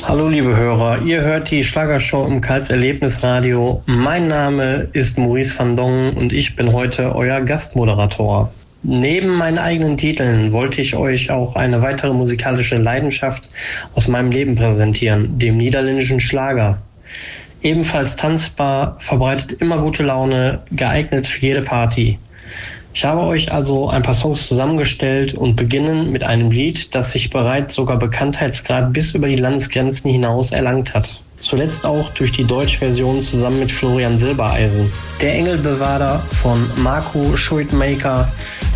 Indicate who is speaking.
Speaker 1: Hallo liebe Hörer, ihr hört die Schlagershow im Karls Erlebnisradio. Mein Name ist Maurice van Dongen und ich bin heute euer Gastmoderator. Neben meinen eigenen Titeln wollte ich euch auch eine weitere musikalische Leidenschaft aus meinem Leben präsentieren, dem niederländischen Schlager. Ebenfalls tanzbar, verbreitet immer gute Laune, geeignet für jede Party. Ich habe euch also ein paar Songs zusammengestellt und beginnen mit einem Lied, das sich bereits sogar Bekanntheitsgrad bis über die Landesgrenzen hinaus erlangt hat. Zuletzt auch durch die Deutschversion zusammen mit Florian Silbereisen. Der Engelbewahrder von Marco Schuitmaker